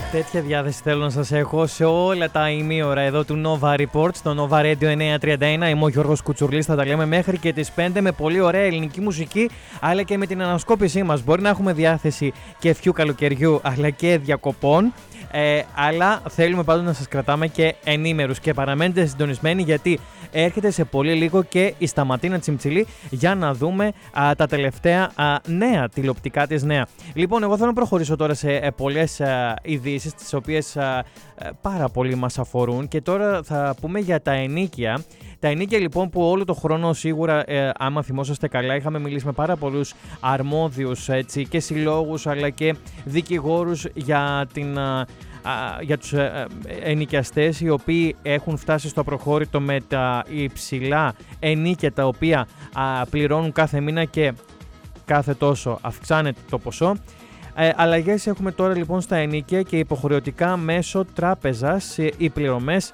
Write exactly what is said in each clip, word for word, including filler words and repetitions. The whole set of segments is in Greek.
Τέτοια διάθεση θέλω να σας έχω σε όλα τα ημίωρα εδώ του Nova Report, στο Nova Radio εννιακόσια τριάντα ένα. Είμαι ο Γιώργος Κουτσουρλής, θα τα λέμε μέχρι και τις πέντε με πολύ ωραία ελληνική μουσική, αλλά και με την ανασκόπησή μας. Μπορεί να έχουμε διάθεση και ευχιού καλοκαιριού, αλλά και διακοπών. Ε, αλλά θέλουμε πάντως να σας κρατάμε και ενήμερους και παραμένετε συντονισμένοι, γιατί έρχεται σε πολύ λίγο και η Σταματίνα Τσιμτσιλή για να δούμε α, τα τελευταία α, νέα, τηλεοπτικά της νέα. Λοιπόν, εγώ θέλω να προχωρήσω τώρα σε ε, πολλές α, ειδήσεις, τις οποίες α, ε, πάρα πολύ μας αφορούν, και τώρα θα πούμε για τα ενοίκια. Τα ενοίκια λοιπόν που όλο το χρόνο σίγουρα, ε, άμα θυμόσαστε καλά, είχαμε μιλήσει με πάρα πολλούς αρμόδιους, έτσι, και συλλόγους αλλά και δικηγόρους για, την, α, α, για τους ε, ε, ενοικιαστές, οι οποίοι έχουν φτάσει στο απροχώρητο με τα υψηλά ενοίκια τα οποία α, πληρώνουν κάθε μήνα και κάθε τόσο αυξάνεται το ποσό. Ε, αλλαγές έχουμε τώρα λοιπόν στα ενοίκια και υποχρεωτικά μέσω τράπεζας ε, οι πληρωμές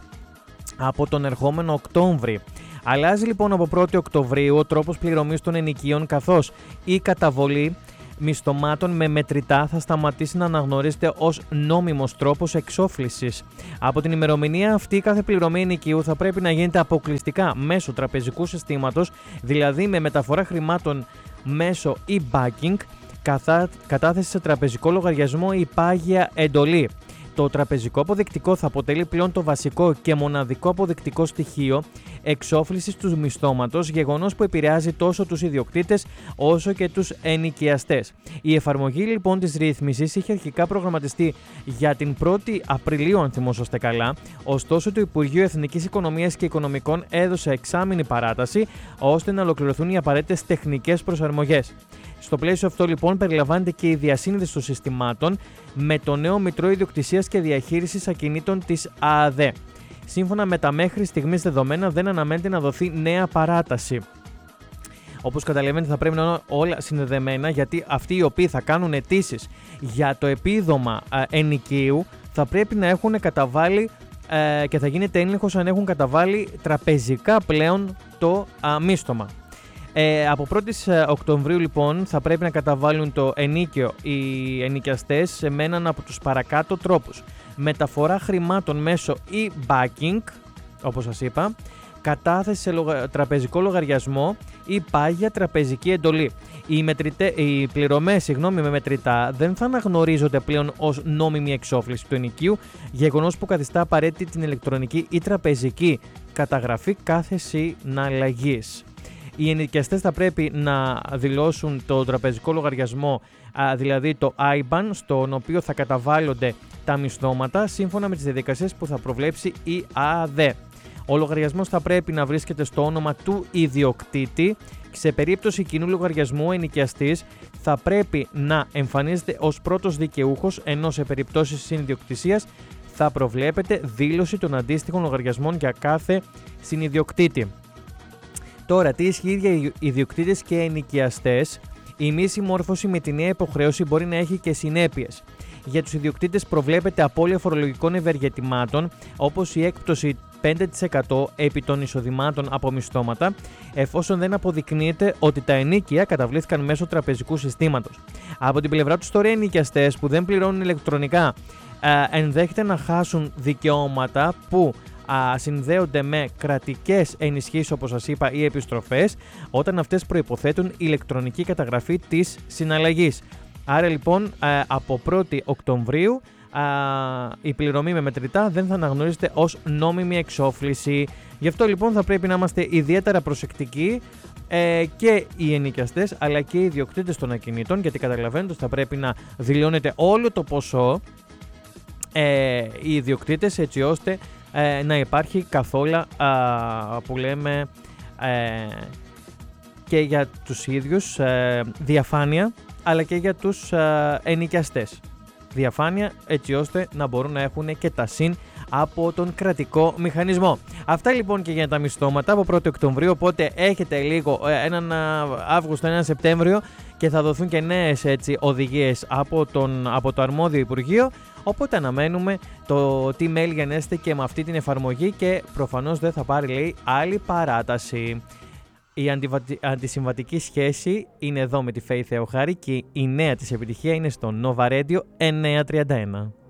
από τον ερχόμενο Οκτώβρη. Αλλάζει λοιπόν από πρώτη Οκτωβρίου ο τρόπος πληρωμής των ενοικίων, καθώς η καταβολή μισθωμάτων με μετρητά θα σταματήσει να αναγνωρίζεται ως νόμιμος τρόπος εξόφλησης. Από την ημερομηνία αυτή, κάθε πληρωμή ενοικίου θα πρέπει να γίνεται αποκλειστικά μέσω τραπεζικού συστήματος, δηλαδή με μεταφορά χρημάτων μέσω e-banking, κατάθεση σε τραπεζικό λογαριασμό ή πάγια εντολή. Το τραπεζικό αποδεικτικό θα αποτελεί πλέον το βασικό και μοναδικό αποδεικτικό στοιχείο εξόφλησης του μισθώματος, γεγονός που επηρεάζει τόσο τους ιδιοκτήτες όσο και τους ενοικιαστές. Η εφαρμογή λοιπόν της ρύθμισης είχε αρχικά προγραμματιστεί για την πρώτη Απριλίου, αν θυμόσαστε καλά, ωστόσο το Υπουργείο Εθνικής Οικονομίας και Οικονομικών έδωσε εξάμηνη παράταση ώστε να ολοκληρωθούν οι απαραίτητες τεχνικές προσαρμογές. Στο πλαίσιο αυτό λοιπόν περιλαμβάνεται και η διασύνδεση των συστημάτων με το νέο Μητρό Ιδιοκτησίας και Διαχείρισης Ακινήτων της ΑΑΔΕ. Σύμφωνα με τα μέχρι στιγμής δεδομένα, δεν αναμένεται να δοθεί νέα παράταση. Όπως καταλαβαίνετε, θα πρέπει να είναι όλα συνδεδεμένα, γιατί αυτοί οι οποίοι θα κάνουν αιτήσεις για το επίδομα α, ενοικίου θα πρέπει να έχουν καταβάλει ε, και θα γίνεται έλεγχος αν έχουν καταβάλει τραπεζικά πλέον το α, μίσθωμα. Ε, από πρώτη Οκτωβρίου λοιπόν θα πρέπει να καταβάλουν το ενίκιο οι ενοικιαστές με έναν από τους παρακάτω τρόπους: μεταφορά χρημάτων μέσω e-banking, όπως σας είπα, κατάθεση σε λογα... τραπεζικό λογαριασμό ή πάγια τραπεζική εντολή. Οι, μετρητέ... οι πληρωμές συγγνώμη, με μετρητά δεν θα αναγνωρίζονται πλέον ως νόμιμη εξόφληση του ενοικίου, γεγονός που καθιστά απαραίτητη την ηλεκτρονική ή τραπεζική καταγραφή κάθε συναλλαγής. Οι ενοικιαστές θα πρέπει να δηλώσουν το τραπεζικό λογαριασμό, δηλαδή το άι μπαν, στον οποίο θα καταβάλλονται τα μισθώματα σύμφωνα με τις διαδικασίες που θα προβλέψει η ΑΑΔΕ. Ο λογαριασμός θα πρέπει να βρίσκεται στο όνομα του ιδιοκτήτη και σε περίπτωση κοινού λογαριασμού ο ενοικιαστής θα πρέπει να εμφανίζεται ως πρώτος δικαιούχος, ενώ σε περιπτώσεις συνιδιοκτησίας θα προβλέπεται δήλωση των αντίστοιχων λογαριασμών για κάθε συνιδιοκτήτη. Τώρα, τι ισχύει για ιδιοκτήτες και ενοικιαστές? Η μη συμμόρφωση με τη νέα υποχρέωση μπορεί να έχει και συνέπειες. Για τους ιδιοκτήτες προβλέπεται απώλεια φορολογικών ευεργετημάτων, όπως η έκπτωση πέντε τοις εκατό επί των εισοδημάτων από μισθώματα, εφόσον δεν αποδεικνύεται ότι τα ενοίκια καταβλήθηκαν μέσω τραπεζικού συστήματος. Από την πλευρά τους τώρα, οι ενοικιαστές που δεν πληρώνουν ηλεκτρονικά ε, ενδέχεται να χάσουν δικαιώματα που Α, συνδέονται με κρατικές ενισχύσεις, όπως σας είπα, ή επιστροφές, όταν αυτές προϋποθέτουν ηλεκτρονική καταγραφή της συναλλαγής. Άρα λοιπόν α, από πρώτη Οκτωβρίου α, η πληρωμή με μετρητά δεν θα αναγνωρίζεται ως νόμιμη εξόφληση. Γι' αυτό λοιπόν θα πρέπει να είμαστε ιδιαίτερα προσεκτικοί ε, και οι ενοικιαστές αλλά και οι ιδιοκτήτες των ακινήτων, γιατί καταλαβαίνετε ότι θα πρέπει να δηλώνεται όλο το ποσό ε, οι ιδιοκτήτες, έτσι ώστε Ε, να υπάρχει καθόλου α, που λέμε ε, και για τους ίδιους ε, διαφάνεια, αλλά και για τους ε, ενοικιαστές διαφάνεια, έτσι ώστε να μπορούν να έχουν και τα συν από τον κρατικό μηχανισμό. Αυτά λοιπόν και για τα μισθώματα από πρώτη Οκτωβρίου, οπότε έχετε λίγο έναν Αύγουστο, έναν Σεπτέμβριο και θα δοθούν και νέες έτσι οδηγίες από, τον, από το αρμόδιο Υπουργείο, οπότε αναμένουμε το τι μέλη γενέστε και με αυτή την εφαρμογή και προφανώς δεν θα πάρει, λέει, άλλη παράταση. Η αντιβατη... αντισυμβατική σχέση είναι εδώ με τη Φέη Θεοχάρη και η νέα της επιτυχία είναι στο Nova Radio εννιακόσια τριάντα ένα.